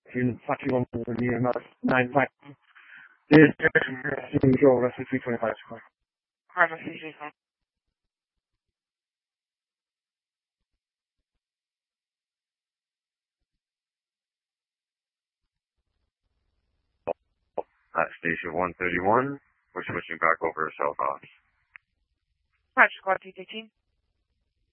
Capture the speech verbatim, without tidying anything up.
to Fatiwan near nine five. This is Control, Rescue three twenty-five square. Harvard C J five. At station one thirty-one, we're switching back over to South Ops. Roger, squad two thirteen.